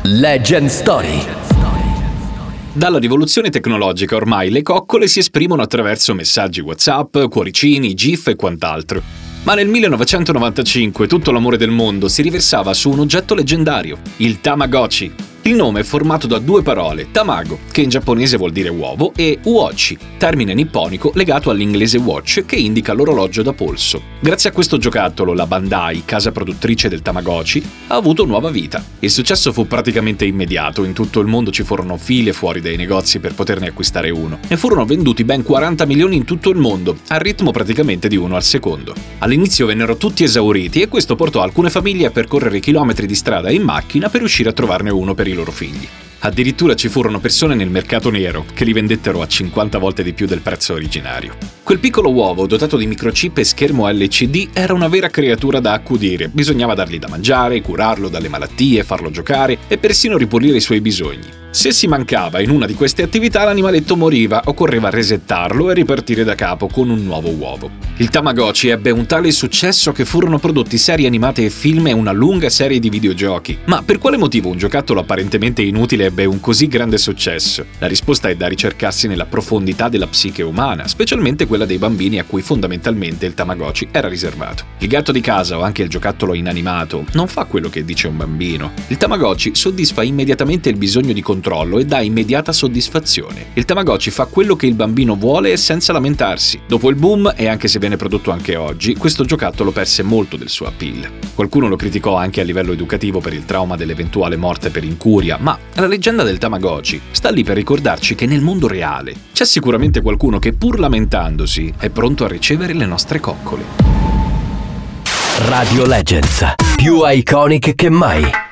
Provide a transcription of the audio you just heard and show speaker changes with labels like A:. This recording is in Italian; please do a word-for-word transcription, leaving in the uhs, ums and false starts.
A: Legend Story.
B: Dalla rivoluzione tecnologica ormai le coccole si esprimono attraverso messaggi WhatsApp, cuoricini, GIF e quant'altro. Ma nel millenovecentonovantacinque tutto l'amore del mondo si riversava su un oggetto leggendario, il Tamagotchi. Il nome è formato da due parole, tamago, che in giapponese vuol dire uovo, e uochi, termine nipponico legato all'inglese watch, che indica l'orologio da polso. Grazie a questo giocattolo, la Bandai, casa produttrice del Tamagotchi, ha avuto nuova vita. Il successo fu praticamente immediato, in tutto il mondo ci furono file fuori dai negozi per poterne acquistare uno. Ne furono venduti ben quaranta milioni in tutto il mondo, al ritmo praticamente di uno al secondo. All'inizio vennero tutti esauriti e questo portò alcune famiglie a percorrere chilometri di strada in macchina per riuscire a trovarne uno per i loro figli. Addirittura ci furono persone nel mercato nero che li vendettero a cinquanta volte di più del prezzo originario. Quel piccolo uovo dotato di microchip e schermo L C D era una vera creatura da accudire. Bisognava dargli da mangiare, curarlo dalle malattie, farlo giocare e persino ripulire i suoi bisogni. Se si mancava in una di queste attività, l'animaletto moriva, occorreva resettarlo e ripartire da capo con un nuovo uovo. Il Tamagotchi ebbe un tale successo che furono prodotti serie animate e film e una lunga serie di videogiochi. Ma per quale motivo un giocattolo apparentemente inutile ebbe un così grande successo? La risposta è da ricercarsi nella profondità della psiche umana, specialmente quella dei bambini a cui fondamentalmente il Tamagotchi era riservato. Il gatto di casa o anche il giocattolo inanimato non fa quello che dice un bambino. Il Tamagotchi soddisfa immediatamente il bisogno di controllo e dà immediata soddisfazione. Il Tamagotchi fa quello che il bambino vuole e senza lamentarsi. Dopo il boom, e anche se viene prodotto anche oggi, questo giocattolo perse molto del suo appeal. Qualcuno lo criticò anche a livello educativo per il trauma dell'eventuale morte per incuria, ma la leggenda del Tamagotchi sta lì per ricordarci che nel mondo reale c'è sicuramente qualcuno che, pur lamentandosi, è pronto a ricevere le nostre coccole.
A: Radio Legends, più iconic che mai.